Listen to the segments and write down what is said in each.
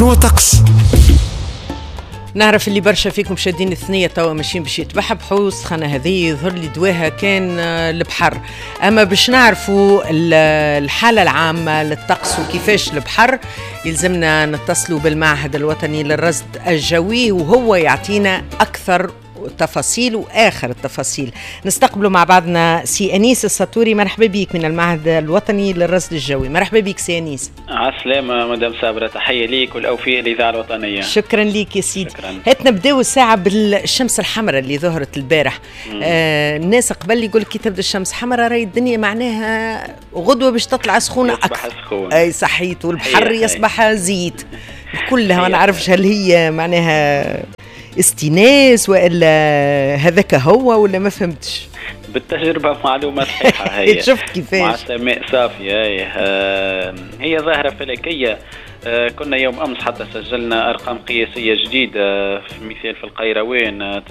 شنو طقس؟ نعرف اللي برشا فيكم شادين الثنية توا ماشيين باش يتبحبحوا. السخانة هذه يظهر لي دواها كان البحر، أما باش نعرفوا الحالة العامة للطقس وكيفاش البحر يلزمنا نتصلوا بالمعهد الوطني للرصد الجوي وهو يعطينا أكثر تفاصيل وآخر التفاصيل. نستقبلوا مع بعضنا سي أنيس السطوري. مرحبا بك من المعهد الوطني للرصد الجوي. مرحبا بك سي أنيس. عسلامة مدام صابرة، تحية ليك والأوفياء الإذاعة الوطنية. شكرا ليك يا سيدي. هات نبداو الساعة بالشمس الحمراء اللي ظهرت البارح. الناس قبل يقول كي تبدا الشمس حمراء راهي الدنيا معناها غدوة باش تطلع سخونة أكثر. أي صحيت، والبحر يصبح زيت كلها. ما نعرفش هل هي معناها استناس وإلا هذاك هو ولا ما فهمتش. بالتجربة معلومة صحيحة هي. شفت كيفاش مع سماء صافية. هي ظاهرة فلكية. كنا يوم أمس حتى سجلنا أرقام قياسية جديدة، في مثال في القيروان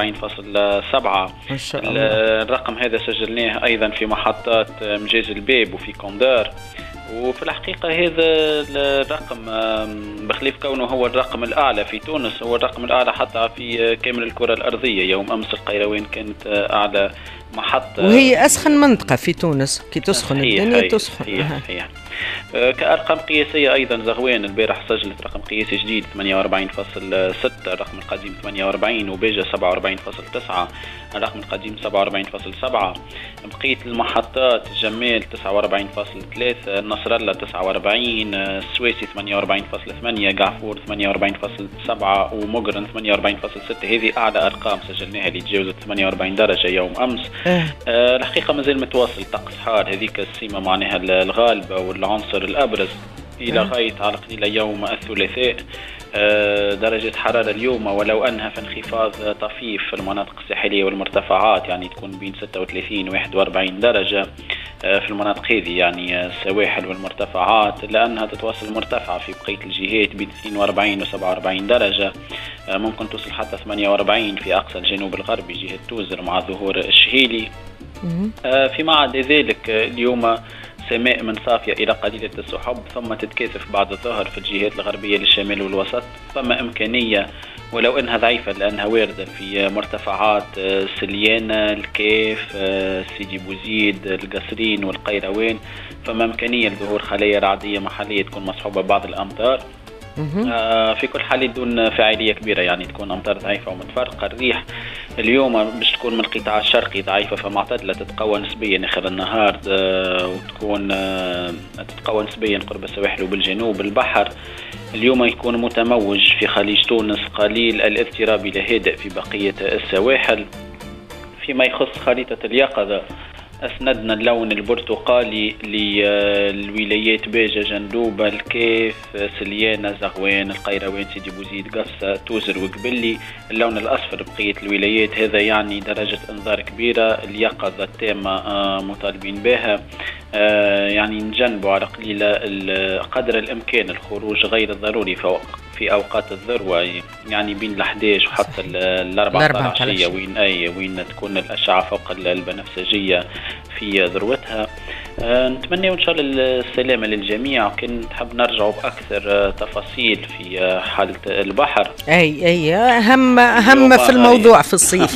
49.7. الرقم هذا سجلناه أيضا في محطات مجاز الباب وفي كوندار. وفي الحقيقة هذا الرقم بخلاف كونه هو الرقم الأعلى في تونس، هو الرقم الأعلى حتى في كامل الكرة الأرضية. يوم أمس القيروان كانت أعلى محطة، وهي أسخن منطقة في تونس. كي تسخن الدنيا تسخن. كأرقام قياسية أيضا زغوان البارح سجلت رقم قياسي جديد 48.6، الرقم القديم 48، وبيجا 47.9، الرقم القديم 47.7. بقية المحطات جمال 49.3، نصر الله 49، السويسي 48.8، قعفور 48.7، ومقرن 48.6. هذه أعلى أرقام سجلناها اللي تجاوزت 48 درجة يوم أمس. الحقيقة مازال متواصل طقس حار، هذيك السيمة معناها الغالبة والعنصر الأبرز إلى غاية على قليلة يوم الثلاثاء. درجة حرارة اليوم ولو أنها في انخفاض طفيف في المناطق الساحلية والمرتفعات، يعني تكون بين 36 و 41 درجة في المناطق هذه، يعني السواحل والمرتفعات، إلا أنها تتواصل مرتفعة في بقية الجهات بين 42 و 47 درجة. ممكن توصل حتى 48 في أقصى الجنوب الغربي جهة توزر مع ظهور الشهيلي. فيما عدا ذلك اليوم سماء من صافية إلى قليلة السحب، ثم تتكاثف بعد الظهر في الجهات الغربية للشمال والوسط. ثم إمكانية ولو أنها ضعيفة لأنها واردة في مرتفعات سليانة، الكيف، سيدي بوزيد، القصرين والقيروان، فما إمكانية لظهور خلايا رعدية محلية تكون مصحوبة بعض الأمطار. في كل حال دون فاعلية كبيرة، يعني تكون أمطار ضعيفة ومتفرقة. الريح اليوم باش تكون من القطاع الشرقي ضعيفة فمعتدلة، تتقوى نسبيا آخر النهار وتكون تتقوى نسبيا قرب السواحل وبالجنوب. البحر اليوم يكون متموج في خليج تونس، قليل الاضطراب إلى هادئ في بقية السواحل. فيما يخص خريطة اليقظة أسندنا اللون البرتقالي للولايات باجة، جندوبة، الكيف، سليانة، زغوان، القيروان، سيدي بوزيد، قفصة، توزر وقبلي. اللون الأصفر بقية الولايات، هذا يعني درجة إنذار كبيرة، اليقظة التامة مطالبين بها. يعني نجنبوا على قليلة قدر الإمكان الخروج غير الضروري في أوقات الذروة، يعني بين 11 وحتى 14 عشية، وين تكون الأشعة فوق البنفسجية في ذروتها. نتمنى إن شاء الله السلامة للجميع. وكان نحب نرجع بأكثر تفاصيل في حالة البحر. أي أهم في الموضوع في الصيف.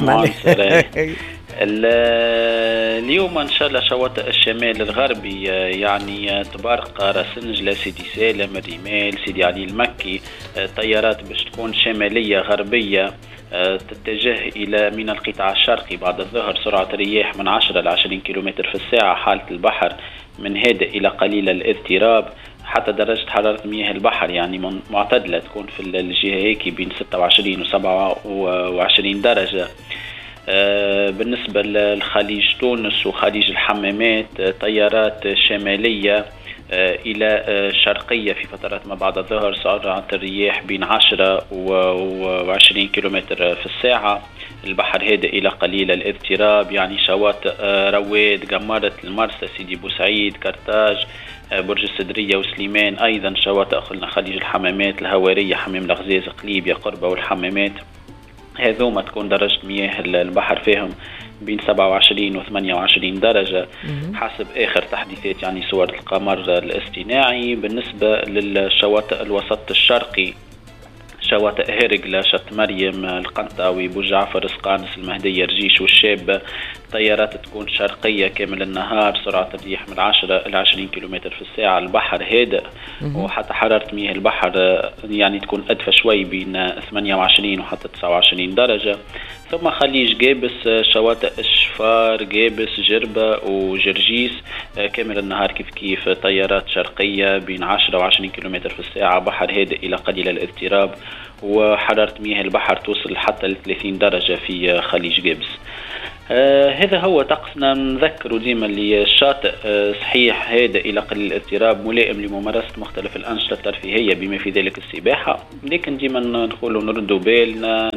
اليوم إن شاء الله شواطئ الشمال الغربي، يعني تبارقة، راسنجلة، سيدي سالم، الرمال، سيدي علي المكي، طيارات باش تكون شمالية غربية تتجه إلى من القطاع الشرقي بعد الظهر. سرعة الرياح من 10 ل 20 كيلومتر في الساعة. حالة البحر من هادئ إلى قليل الاضطراب. حتى درجة حرارة مياه البحر يعني معتدلة، تكون في الجهة هيك بين 26 و 27 درجة. بالنسبة لخليج تونس وخليج الحمامات، طيارات شمالية إلى شرقية في فترات ما بعد الظهر. سرعة الرياح بين 10 و 20 كيلومتر في الساعة. البحر هادئ إلى قليل الاضطراب، يعني شواطئ رواد، قمرة، المرسى، سيدي بوسعيد، كرتاج، برج السدرية وسليمان. أيضا شواطئ خليج الحمامات، الهوارية، حمام الغزاز، قليبية، قربة والحمامات. هذوما تكون درجة مياه البحر فيهم بين 27 و 28 درجة حسب آخر تحديثات يعني صور القمر الاصطناعي. بالنسبة للشواطئ الوسط الشرقي شواطئ هرقلة، شط مريم، القنطاوي، بو جعفر، اسقانس، المهدية، رجيش والشابة طيارات تكون شرقية كامل النهار، سرعة الريح من 10 إلى 20 كيلومتر في الساعة. البحر هادئ وحتى حرارة مياه البحر يعني تكون أدفى شوي بين 28 وحتى 29 درجة. ثم خليج جابس شواطئ الشفار، جابس، جربة وجرجيس كامل النهار كيف طيارات شرقية بين 10 و 20 كيلومتر في الساعة. بحر هادئ إلى قليل الاضطراب وحرارة مياه البحر توصل حتى ل 30 درجة في خليج جابس. هذا هو طقسنا. نذكروا ديما اللي الشاطئ صحيح هادئ إلى قليل الاضطراب ملائم لممارسة مختلف الأنشطة الترفيهية بما في ذلك السباحة، لكن ديما نقولوا نردوا بالنا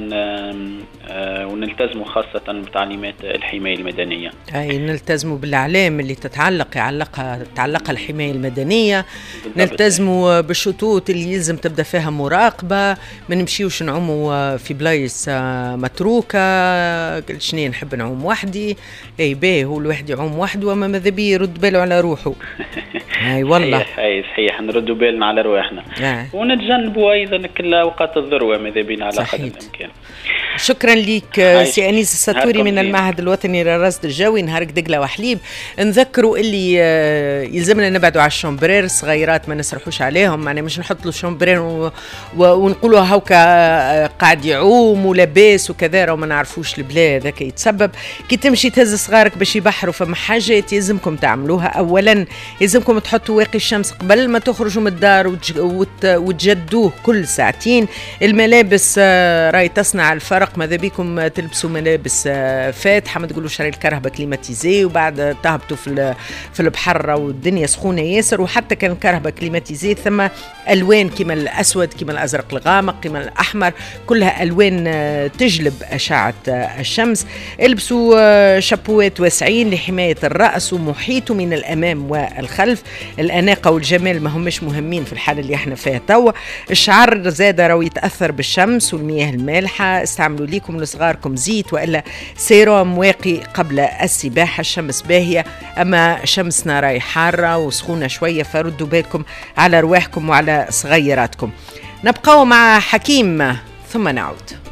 ونلتزموا خاصة بتعليمات الحماية المدنية. أي نلتزموا بالأعلام اللي تعلقها الحماية المدنية، نلتزموا بالشطوط اللي يلزم تبدأ فيها مراقبة، ما نمشيوش نعوموا في بلايص متروكة. شنو نحب نعوم وحدي، اي باهي هو الواحد يعوم وحده وما ماذا بيه يرد باله على روحه. اي والله صحيح نردوا بالنا على رواحنا ونتجنبوا ايضا كل اوقات الذروه ماذا بينا على قدر الامكان. شكرا ليك سي أنيس الساتوري من المعهد الوطني للرصد الجوي نهارك دقلة وحليب. نذكروا اللي يلزمنا نبعدوا على الشومبرير الصغيرات، ما نسرحوش عليهم، يعني مش نحط له شومبرير ونقولوا هوكا قاعد يعوم ولاباس وكذا وما نعرفوش البلاد ذاك يتسبب. كي تمشي تهز صغارك باش يبحروا فما حاجات يلزمكم تعملوها. اولا يلزمكم تحطوا واقي الشمس قبل ما تخرجوا من الدار وتجدوه كل ساعتين. الملابس راي تصنع الفرق، ماذا بيكم تلبسوا ملابس فاتحه، ما تقولوش راي الكرهبه كليماتيزي وبعد تهبطوا في البحر والدنيا سخونه ياسر. وحتى كان الكرهبه كليماتيزي ثم الوان كما الاسود كما الازرق الغامق كما الاحمر، كلها الوان تجلب اشعه الشمس. البسوا شابوات واسعين لحمايه الراس ومحيطه من الامام والخلف. الاناقه والجمال ما همش مهمين في الحاله اللي احنا فيها توا. الشعر زاد راهو يتاثر بالشمس والمياه المالحه. استعملوا ليكم لصغاركم زيت والا سيروم واقي قبل السباحه. الشمس باهيه اما شمسنا راي حاره وسخونه شويه، فردوا بالكم على رواحكم وعلى صغيراتكم. نبقاو مع حكيم ثم نعود.